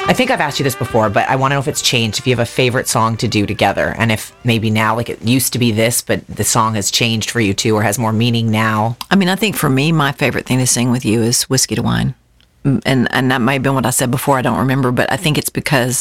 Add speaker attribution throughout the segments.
Speaker 1: I think I've asked you this before, but I want to know if it's changed, if you have a favorite song to do together, and if maybe now, like it used to be this, but the song has changed for you too, or has more meaning now.
Speaker 2: I mean, I think for me, my favorite thing to sing with you is Whiskey to Wine. And that might have been what I said before, I don't remember, but I think it's because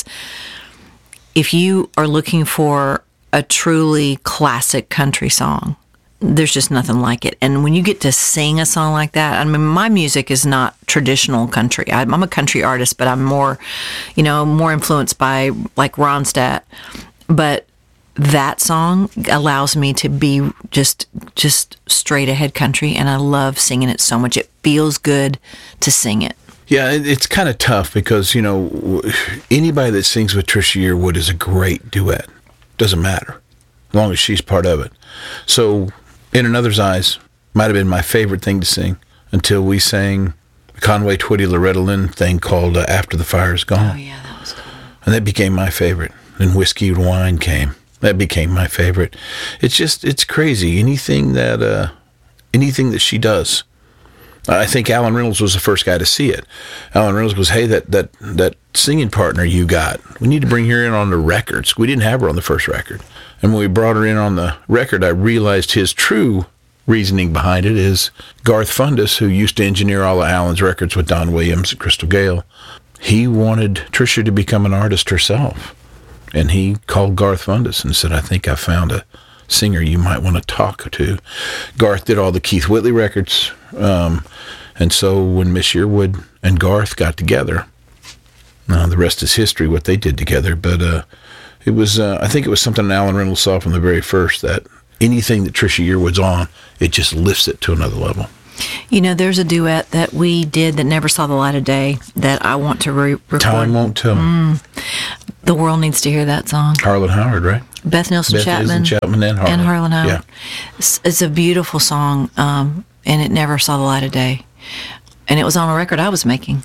Speaker 2: if you are looking for a truly classic country song, there's just nothing like it. And when you get to sing a song like that, I mean, my music is not traditional country. I'm a country artist, but I'm more, more influenced by like Ronstadt. But that song allows me to be just straight ahead country, and I love singing it so much. It feels good to sing it.
Speaker 3: Yeah, it's kind of tough because, anybody that sings with Trisha Yearwood is a great duet. Doesn't matter, as long as she's part of it. So, In Another's Eyes might have been my favorite thing to sing until we sang the Conway Twitty Loretta Lynn thing called After the Fire Is Gone.
Speaker 2: Oh, yeah, that was cool.
Speaker 3: And that became my favorite. Then Whiskey and Wine came. That became my favorite. It's crazy. Anything that she does. I think Alan Reynolds was the first guy to see it. Alan Reynolds goes, hey, that singing partner you got, we need to bring her in on the records. We didn't have her on the first record. And when we brought her in on the record, I realized his true reasoning behind it is Garth Fundus, who used to engineer all of Alan's records with Don Williams and Crystal Gale. He wanted Trisha to become an artist herself. And he called Garth Fundus and said, I think I found a singer you might want to talk to. Garth did all the Keith Whitley records. And so when Miss Yearwood and Garth got together, the rest is history, what they did together. But it was, I think it was something Alan Reynolds saw from the very first, that anything that Trisha Yearwood's on, it just lifts it to another level.
Speaker 2: There's a duet that we did that never saw the light of day that I want to record.
Speaker 3: Time Won't Tell Me.
Speaker 2: The world needs to hear that song.
Speaker 3: Harlan Howard, right?
Speaker 2: Beth Nielsen Chapman
Speaker 3: and
Speaker 2: Harlan Howard.
Speaker 3: Yeah.
Speaker 2: It's a beautiful song, and it never saw the light of day. And it was on a record I was making.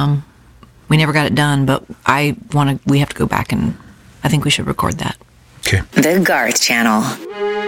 Speaker 2: We never got it done, but we have to go back, and I think we should record that.
Speaker 3: Okay.
Speaker 4: The Garth Channel.